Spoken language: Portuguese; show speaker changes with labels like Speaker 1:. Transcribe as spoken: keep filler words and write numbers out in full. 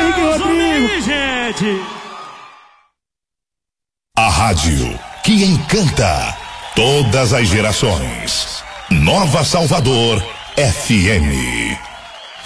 Speaker 1: Henrique Rodrigo.
Speaker 2: Gente.
Speaker 3: A rádio que encanta todas as gerações. Nova Salvador F M.